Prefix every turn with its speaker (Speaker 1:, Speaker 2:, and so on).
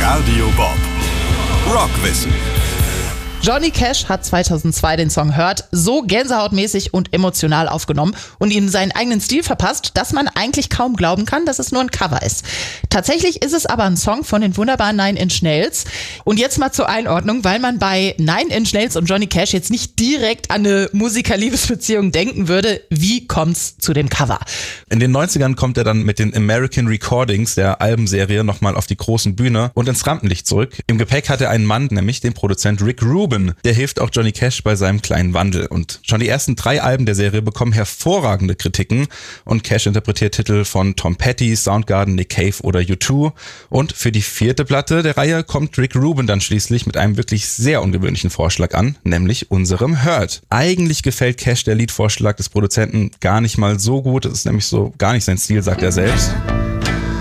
Speaker 1: Radio Bob. Rockwissen.
Speaker 2: Johnny Cash hat 2002 den Song Hurt so gänsehautmäßig und emotional aufgenommen und ihm seinen eigenen Stil verpasst, dass man eigentlich kaum glauben kann, dass es nur ein Cover ist. Tatsächlich ist es aber ein Song von den wunderbaren Nine Inch Nails. Und jetzt mal zur Einordnung, weil man bei Nine Inch Nails und Johnny Cash jetzt nicht direkt an eine Musiker-Liebesbeziehung denken würde. Wie kommt's zu dem Cover?
Speaker 3: In den 90ern kommt er dann mit den American Recordings der Albenserie nochmal auf die großen Bühne und ins Rampenlicht zurück. Im Gepäck hat er einen Mann, nämlich den Produzent Rick Rubin. Der hilft auch Johnny Cash bei seinem kleinen Wandel. Und schon die ersten 3 Alben der Serie bekommen hervorragende Kritiken. Und Cash interpretiert Titel von Tom Petty, Soundgarden, Nick Cave oder U2. Und für die 4. Platte der Reihe kommt Rick Rubin dann schließlich mit einem wirklich sehr ungewöhnlichen Vorschlag an, nämlich unserem Hurt. Eigentlich gefällt Cash der Liedvorschlag des Produzenten gar nicht mal so gut. Das ist nämlich so gar nicht sein Stil, sagt er selbst.